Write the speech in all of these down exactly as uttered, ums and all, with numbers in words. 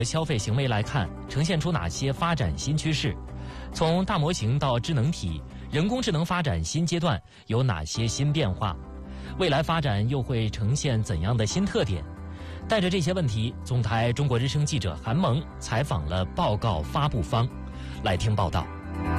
消费行为来看，呈现出哪些发展新趋势？从大模型到智能体，人工智能发展新阶段有哪些新变化？未来发展又会呈现怎样的新特点？带着这些问题，总台中国之声记者韩萌采访了报告发布方，来听报道。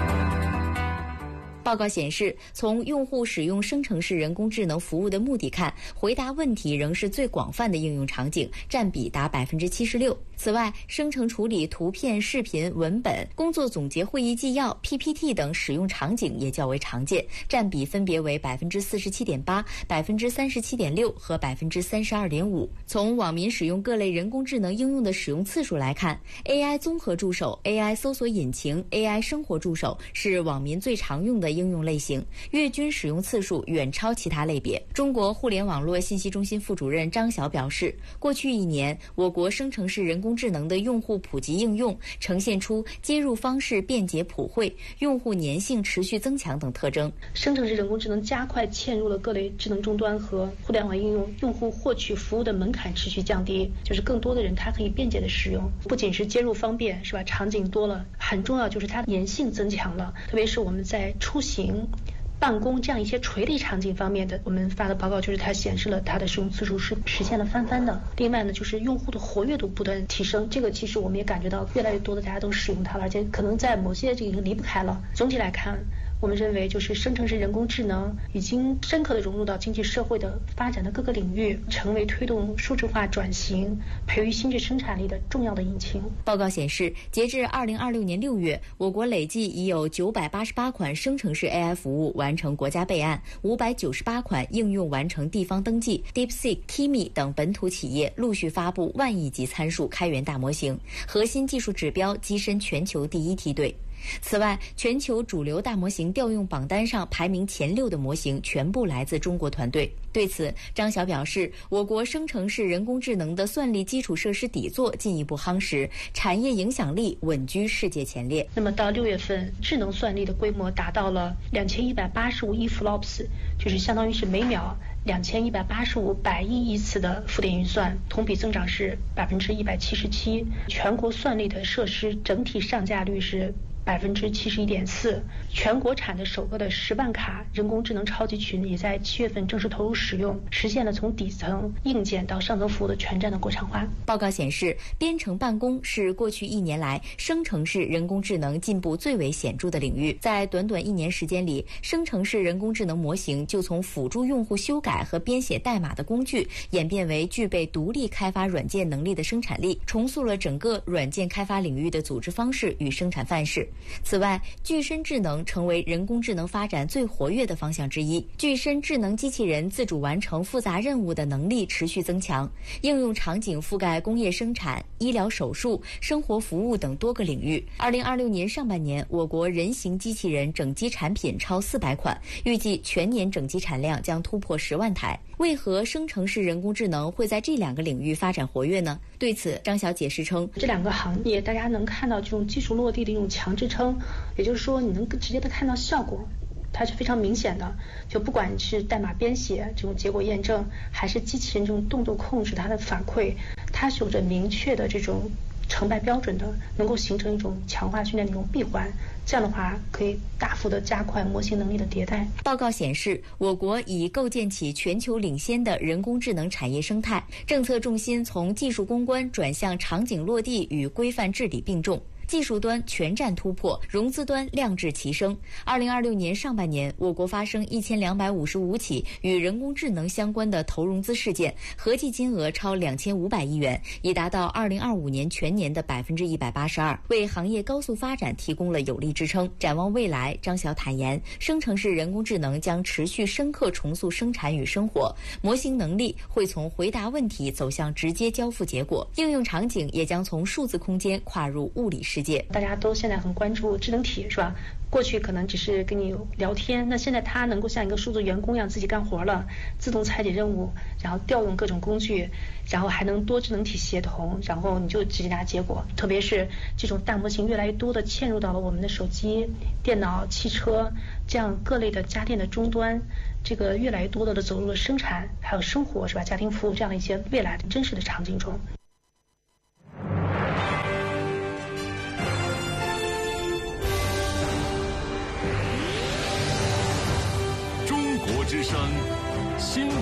报告显示，从用户使用生成式人工智能服务的目的看，回答问题仍是最广泛的应用场景，占比达百分之七十六。此外，生成处理图片、视频、文本、工作总结会议纪要、P P T 等使用场景也较为常见，占比分别为百分之四十七点八、百分之三十七点六和百分之三十二点五。从网民使用各类人工智能应用的使用次数来看 ，A I 综合助手、A I 搜索引擎、A I 生活助手是网民最常用的应用类型，月均使用次数远超其他类别。中国互联网络信息中心副主任张晓表示，过去一年，我国生成式人工智能的用户普及应用呈现出接入方式便捷普惠、用户粘性持续增强等特征。 生成式人工智能加快嵌入了各类智能终端和互联网应用，用户获取服务的门槛持续降低，就是更多的人他可以便捷的使用。不仅是接入方便，是吧？场景多了，很重要就是它粘性增强了，特别是我们在出行、办公这样一些垂类场景方面的，我们发的报告就是它显示了它的使用次数是实现了翻番的。另外呢，就是用户的活跃度不断提升，这个其实我们也感觉到越来越多的大家都使用它了，而且可能在某些这个已经离不开了。总体来看，我们认为就是生成式人工智能已经深刻地融入到经济社会的发展的各个领域，成为推动数字化转型、培育新质生产力的重要的引擎。 报告显示，截至二零二六年六月，我国累计已有九百八十八款生成式 A I 服务完成国家备案，五百九十八款应用完成地方登记。DeepSeek、Kimi 等本土企业陆续发布万亿级参数开源大模型，核心技术指标跻身全球第一梯队。此外，全球主流大模型调用榜单上排名前六的模型全部来自中国团队。对此，张晓表示，我国生成式人工智能的算力基础设施底座进一步夯实，产业影响力稳居世界前列。 那么到六月份，智能算力的规模达到了两千一百八十五亿 flops， 就是相当于是每秒两千一百八十五百亿亿次的负电运算，同比增长是百分之一百七十七。全国算力的设施整体上架率是百分之七十一点四，全国产的首个的十万卡人工智能超级群也在七月份正式投入使用，实现了从底层硬件到上层服务的全站的国产化。 报告显示，编程办公是过去一年来生成式人工智能进步最为显著的领域。在短短一年时间里，生成式人工智能模型就从辅助用户修改和编写代码的工具，演变为具备独立开发软件能力的生产力，重塑了整个软件开发领域的组织方式与生产范式。此外，具身智能成为人工智能发展最活跃的方向之一。具身智能机器人自主完成复杂任务的能力持续增强，应用场景覆盖工业生产、医疗手术、生活服务等多个领域。二零二六年上半年，我国人形机器人整机产品超四百款，预计全年整机产量将突破十万台。为何生成式人工智能会在这两个领域发展活跃呢？对此，张晓解释称， 这两个行业大家能看到这种技术落地的一种强支撑，也就是说你能直接的看到效果，它是非常明显的。就不管是代码编写这种结果验证，还是机器人这种动作控制它的反馈，它是有着明确的这种成败标准的，能够形成一种强化训练的一种闭环。这样的话，可以大幅的加快模型能力的迭代。 报告显示，我国已构建起全球领先的人工智能产业生态，政策重心从技术攻关转向场景落地与规范治理并重。技术端全站突破，融资端量质齐升。二零二六年上半年，我国发生一千两百五十五起与人工智能相关的投融资事件，合计金额超两千五百亿元，已达到二零二五年全年的百分之一百八十二，为行业高速发展提供了有力支撑。展望未来，张晓坦言，生成式人工智能将持续深刻重塑生产与生活，模型能力会从回答问题走向直接交付结果，应用场景也将从数字空间跨入物理世界。 大家都现在很关注智能体，是吧？过去可能只是跟你聊天，那现在它能够像一个数字员工一样自己干活了，自动拆解任务，然后调用各种工具，然后还能多智能体协同，然后你就直接拿结果。特别是这种大模型越来越多的嵌入到了我们的手机、电脑、汽车这样各类的家电的终端，这个越来越多的走入了生产还有生活，是吧？家庭服务这样的一些未来的真实的场景中。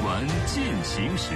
传进行时。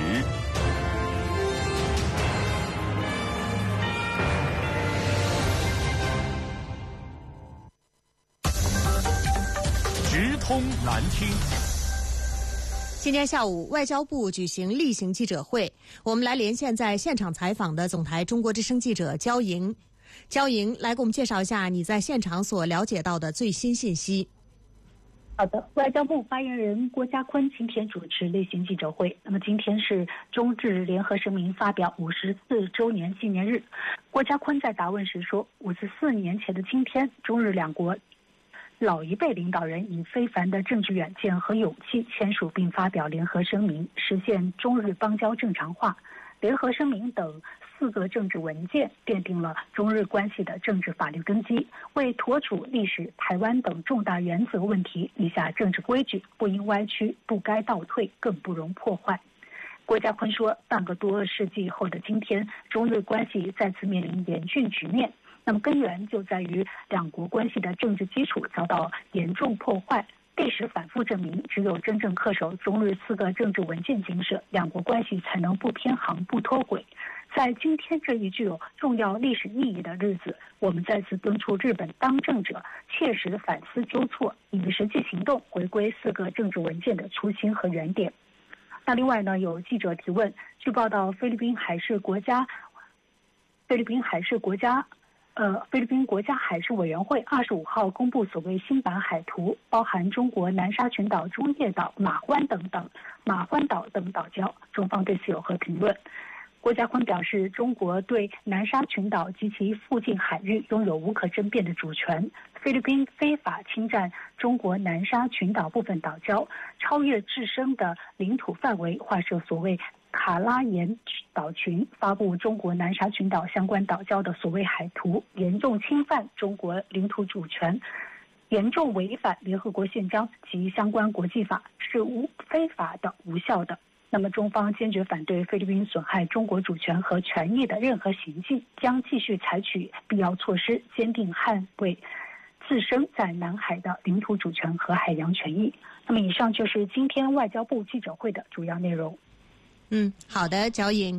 直通难听。 今天下午，外交部举行例行记者会，我们来连线在现场采访的总台中国之声记者焦莹。焦莹，来给我们介绍一下你在现场所了解到的最新信息。 好的，外交部发言人郭家坤今天主持例行记者会。那么今天是中日联合声明发表五十四周年纪念日。郭家坤在答问时说，五十四年前的今天，中日两国老一辈领导人以非凡的政治远见和勇气签署并发表联合声明，实现中日邦交正常化。联合声明等四个政治文件奠定了中日关系的政治法律根基，为妥处历史、台湾等重大原则问题立下政治规矩，不应歪曲，不该倒退，更不容破坏。郭家坤说，半个多世纪后的今天，中日关系再次面临严峻局面。那么根源就在于两国关系的政治基础遭到严重破坏。历史反复证明，只有真正恪守中日四个政治文件精神，两国关系才能不偏航、不脱轨。在今天这一具有重要历史意义的日子，我们再次敦促日本当政者切实反思纠错，以实际行动回归四个政治文件的初心和原点。那另外呢，有记者提问，据报道，菲律宾海事国家，菲律宾海事国家。呃，菲律宾国家海事委员会二十五号公布所谓新版海图，包含中国南沙群岛、中业岛、马欢等等、马欢岛等岛礁。中方对此有何评论？郭家坤表示，中国对南沙群岛及其附近海域拥有无可争辩的主权。菲律宾非法侵占中国南沙群岛部分岛礁，超越自身的领土范围，划设所谓卡拉延岛群，发布中国南沙群岛相关岛礁的所谓海图，严重侵犯中国领土主权，严重违反联合国宪章及相关国际法，是无非法的、无效的。那么中方坚决反对菲律宾损害中国主权和权益的任何行径，将继续采取必要措施，坚定捍卫自身在南海的领土主权和海洋权益。那么以上就是今天外交部记者会的主要内容。 嗯，好的，焦莹。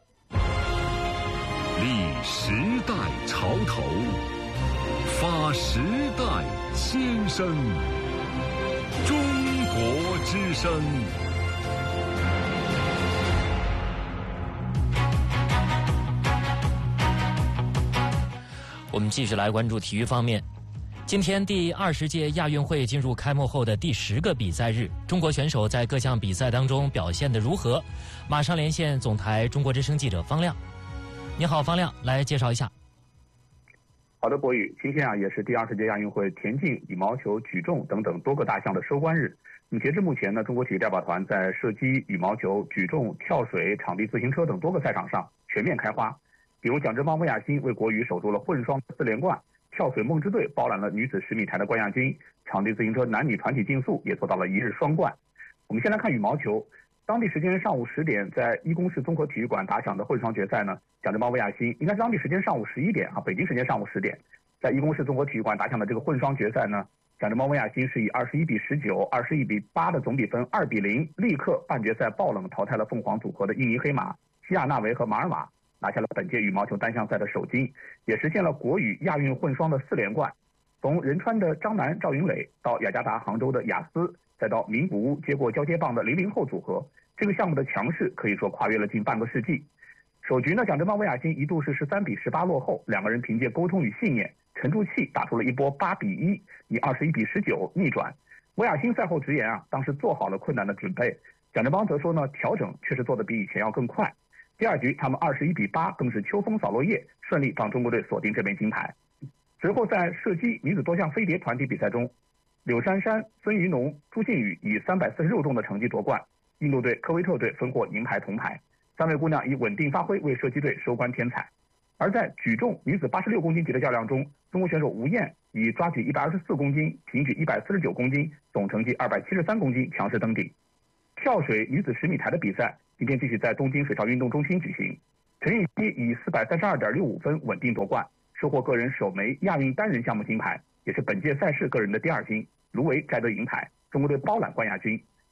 立时代潮头，发时代先声，中国之声。 我们继续来关注体育方面。今天第二十届亚运会进入开幕后的第十个比赛日，中国选手在各项比赛当中表现得如何？马上连线总台中国之声记者方亮。你好，方亮，来介绍一下。 好的，博宇，今天啊也是第二十届亚运会田径、羽毛球、举重等等多个大项的收官日。那么截至目前呢，中国体育代表团在射击、羽毛球、举重、跳水、场地自行车等多个赛场上全面开花。比如蒋振邦、魏亚新为国羽守住了混双四连冠，跳水梦之队包揽了女子十米台的冠亚军，场地自行车男女团体竞速也做到了一日双冠。我们先来看羽毛球，当地时间上午十点，在一公市综合体育馆打响的混双决赛呢，蒋振邦、魏亚新应该是当地时间上午十一点啊，北京时间上午十点，在一公市综合体育馆打响的这个混双决赛呢，蒋振邦、魏亚新是以二十一比十九、二十一比八的总比分二比零，立刻半决赛爆冷淘汰了凤凰组合的印尼黑马西亚纳维和马尔瓦，拿下了本届羽毛球单项赛的首金，也实现了国羽亚运混双的四连冠。从仁川的张楠、赵云磊到雅加达杭州的雅思，再到名古屋接过交接棒的零零后组合，这个项目的强势可以说跨越了近半个世纪。首局呢，蒋振邦、魏亚新一度是十三比十八落后，两个人凭借沟通与信念，沉住气打出了一波八比一，以二十一比十九逆转。魏亚新赛后直言啊，当时做好了困难的准备。蒋振邦则说呢，调整确实做得比以前要更快。第二局他们二十一比八，更是秋风扫落叶，顺利帮中国队锁定这枚金牌。随后在射击女子多项飞碟团体比赛中，柳珊珊、孙云农、朱靖宇以三百四十六中的成绩夺冠，印度队、科威特队分获银牌、铜牌，三位姑娘以稳定发挥为射击队收官添彩。而在举重女子八十六公斤级的较量中，中国选手吴燕以抓举一百二十四公斤、平举一百四十九公斤，总成绩二百七十三公斤强势登顶。跳水女子十米台的比赛今天继续在东京水上运动中心举行，陈芋汐以四百三十二点六五分稳定夺冠，收获个人首枚亚运单人项目金牌，也是本届赛事个人的第二金。卢维摘得银牌，中国队包揽冠亚军。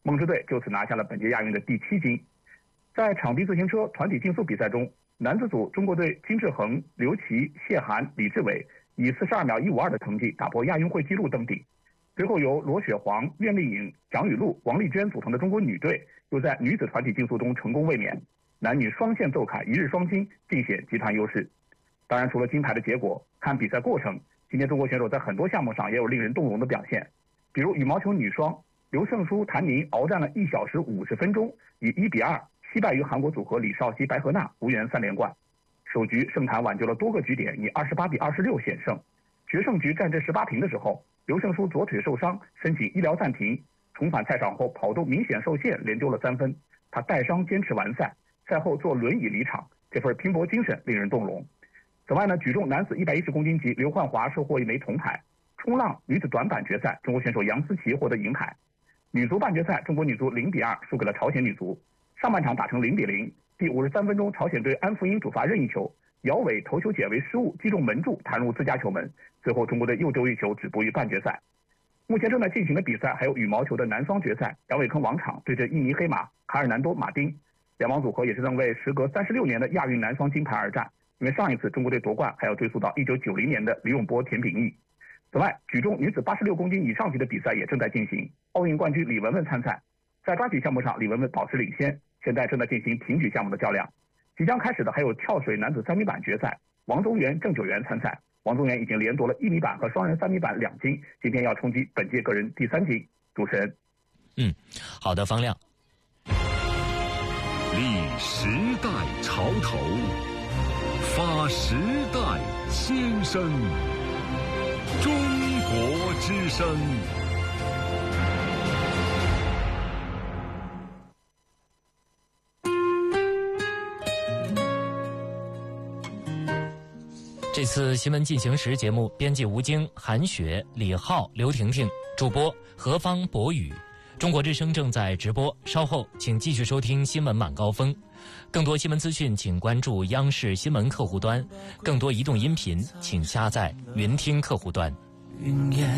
梦之队就此拿下了本届亚运的第七金。在场地自行车团体竞速比赛中，男子组中国队金志恒、刘琦、谢涵、李志伟以四十二秒一五二的成绩打破亚运会纪录登顶。随后由罗雪黄、苑丽颖、蒋雨露、王丽娟组成的中国女队又在女子团体竞速中成功卫冕，男女双线奏凯，一日双金，尽显集团优势。当然，除了金牌的结果，看比赛过程，今天中国选手在很多项目上也有令人动容的表现。比如羽毛球女双，刘胜书、谭宁鏖战了一小时五十分钟，以一比二惜败于韩国组合李绍熙、白河娜，无缘三连冠。首局盛谭挽救了多个局点，以二十八比二十六险胜。决胜局战至十八平的时候，刘胜书左腿受伤，申请医疗暂停，重返赛场后跑动明显受限，连丢了三分。他带伤坚持完赛，赛后坐轮椅离场，这份拼搏精神令人动容。此外呢，举重男子一百一十公斤级，刘焕华收获一枚铜牌。冲浪女子短板决赛，中国选手杨思琦获得银牌。女足半决赛，中国女足零比二输给了朝鲜女足。上半场打成零比零，第五十三分钟，朝鲜队安福英主罚任意球，姚伟头球解围失误，击中门柱，弹入自家球门。最后，中国队又丢一球，止步于半决赛。目前正在进行的比赛还有羽毛球的男双决赛，杨伟坑王场对阵印尼黑马卡尔南多马丁。两王组合也是正为时隔三十六年的亚运男双金牌而战，因为上一次中国队夺冠还要追溯到一九九零年的李永波、田秉义。此外，举重女子八十六公斤以上级的比赛也正在进行，奥运冠军李雯雯参赛。在抓举项目上，李雯雯保持领先，现在正在进行挺举项目的较量。即将开始的还有跳水男子三米板决赛，王宗源、郑九元参赛。王宗源已经连夺了一米板和双人三米板两金，今天要冲击本届个人第三金。主持人， 嗯，好的，方亮。 立时代潮头，发时代先声，中国之声。 这次新闻进行时节目，编辑吴京、韩雪、李浩、刘婷婷，主播何方、博宇。中国之声正在直播，稍后请继续收听新闻晚高峰。更多新闻资讯，请关注央视新闻客户端；更多移动音频，请下载云听客户端。云烟